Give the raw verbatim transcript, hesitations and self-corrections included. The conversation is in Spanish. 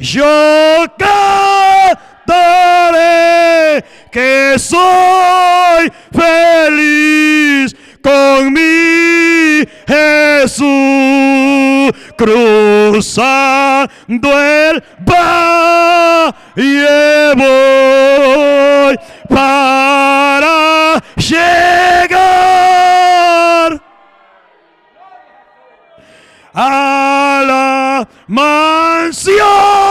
yo cantaré que soy feliz con mi Jesús, cruzando el valle voy para llegar a la mansión